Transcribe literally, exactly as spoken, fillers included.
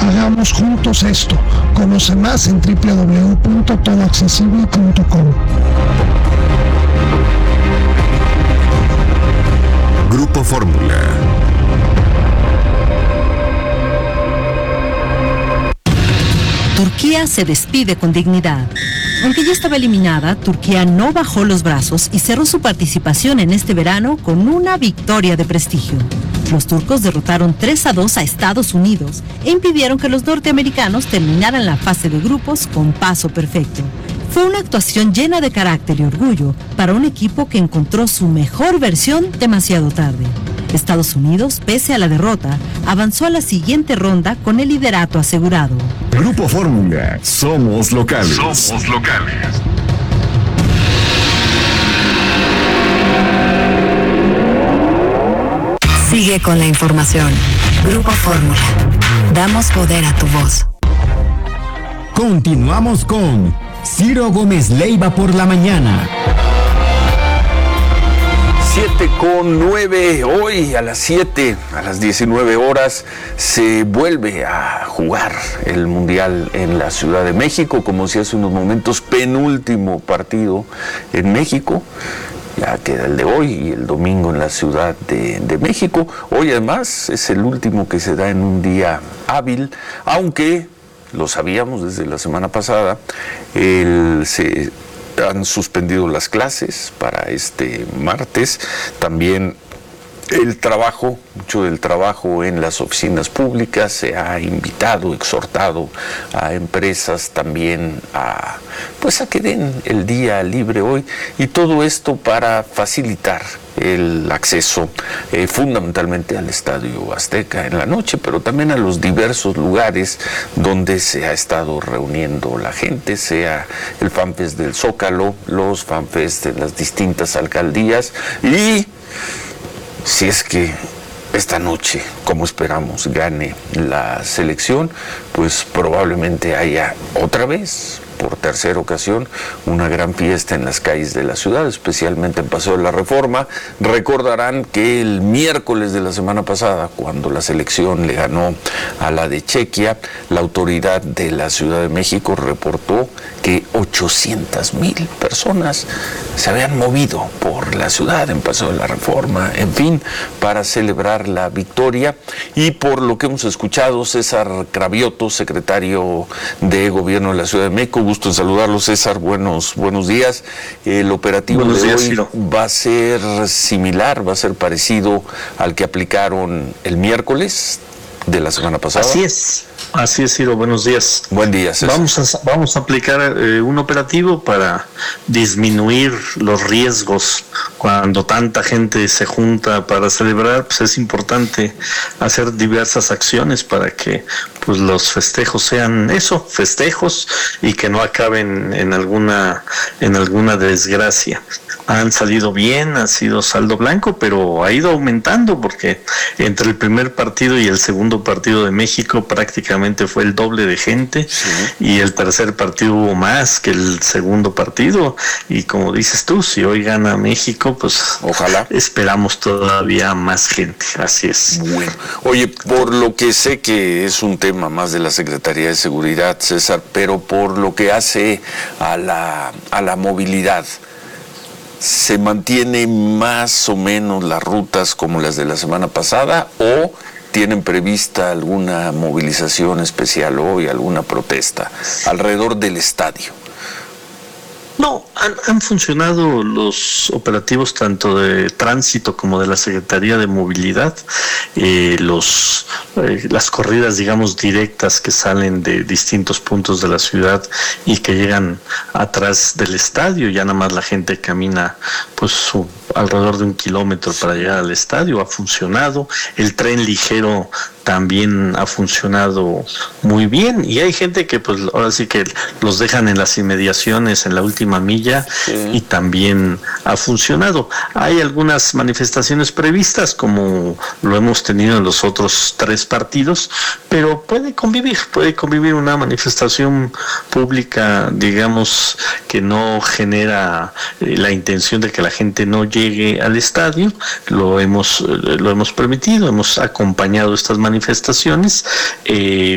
Hagamos juntos esto. Conoce más en doble u doble u doble u punto todo accesible punto com. Grupo Fórmula. Turquía se despide con dignidad. Aunque ya estaba eliminada, Turquía no bajó los brazos y cerró su participación en este verano con una victoria de prestigio. Los turcos derrotaron tres a dos a Estados Unidos e impidieron que los norteamericanos terminaran la fase de grupos con paso perfecto. Fue una actuación llena de carácter y orgullo para un equipo que encontró su mejor versión demasiado tarde. Estados Unidos, pese a la derrota, avanzó a la siguiente ronda con el liderato asegurado. Grupo Fórmula, somos locales. Somos locales. Sigue con la información. Grupo Fórmula. Damos poder a tu voz. Continuamos con Ciro Gómez Leiva por la mañana. siete con nueve, hoy a las siete, a las diecinueve horas, se vuelve a jugar el Mundial en la Ciudad de México, como decía hace unos momentos, penúltimo partido en México. Ya queda el de hoy y el domingo en la Ciudad de, de México. Hoy además es el último que se da en un día hábil, aunque lo sabíamos desde la semana pasada, el, se han suspendido las clases para este martes, también el trabajo, mucho del trabajo en las oficinas públicas, se ha invitado, exhortado a empresas también a, pues a que den el día libre hoy, y todo esto para facilitar el acceso eh, fundamentalmente al Estadio Azteca en la noche, pero también a los diversos lugares donde se ha estado reuniendo la gente, sea el FanFest del Zócalo, los FanFest de las distintas alcaldías, y si es que esta noche, como esperamos, gane la selección, pues probablemente haya otra vez, por tercera ocasión, una gran fiesta en las calles de la ciudad, especialmente en Paseo de la Reforma. Recordarán que el miércoles de la semana pasada, cuando la selección le ganó a la de Chequia, la autoridad de la Ciudad de México reportó que ochocientas mil personas se habían movido por la ciudad en Paseo de la Reforma, en fin, para celebrar la victoria. Y por lo que hemos escuchado, César Cravioto, secretario de Gobierno de la Ciudad de México, gusto en saludarlo, César, buenos, buenos días. El operativo buenos de días, hoy Ciro. va a ser similar, va a ser parecido al que aplicaron el miércoles de la semana pasada. Así es, así es, Ciro, buenos días. Buen día, César. Vamos a, vamos a aplicar eh, un operativo para disminuir los riesgos. Cuando tanta gente se junta para celebrar, pues es importante hacer diversas acciones para que pues los festejos sean eso, festejos, y que no acaben en alguna en alguna desgracia. Han salido bien, ha sido saldo blanco, pero ha ido aumentando porque entre el primer partido y el segundo partido de México prácticamente fue el doble de gente, sí. Y el tercer partido hubo más que el segundo partido, y como dices tú, si hoy gana México, pues ojalá esperamos todavía más gente. Así es. Bueno, oye, por lo que sé que es un tema más de la Secretaría de Seguridad, César, pero por lo que hace a la a la movilidad, ¿se mantiene más o menos las rutas como las de la semana pasada o tienen prevista alguna movilización especial hoy, alguna protesta alrededor del estadio? No, han, han funcionado los operativos tanto de tránsito como de la Secretaría de Movilidad, eh, los eh, las corridas, digamos, directas que salen de distintos puntos de la ciudad y que llegan atrás del estadio. Ya nada más la gente camina pues su, alrededor de un kilómetro para llegar al estadio. Ha funcionado. El tren ligero también ha funcionado muy bien, y hay gente que pues ahora sí que los dejan en las inmediaciones, en la última milla, sí. Y también ha funcionado. Hay algunas manifestaciones previstas, como lo hemos tenido en los otros tres partidos, pero puede convivir, puede convivir una manifestación pública, digamos, que no genera eh, la intención de que la gente no llegue al estadio. Lo hemos, lo hemos permitido, hemos acompañado estas manifestaciones. manifestaciones, eh,